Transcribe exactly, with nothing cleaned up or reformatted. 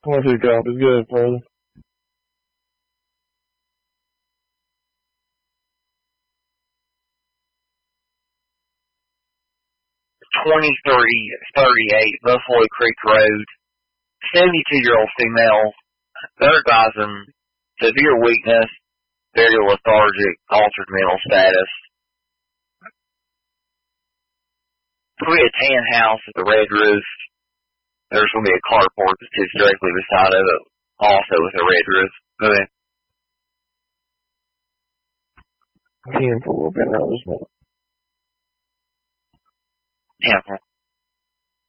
What's your cop is good, brother? twenty-three thirty-eight Buffalo Creek Road. seventy-two-year-old female. They're advising severe weakness, very lethargic, altered mental status. We had a tan house with a red roof. There's going to be a carport that sits directly beside of it, also with a red roof. Go ahead. Handful of been around this morning. Handful.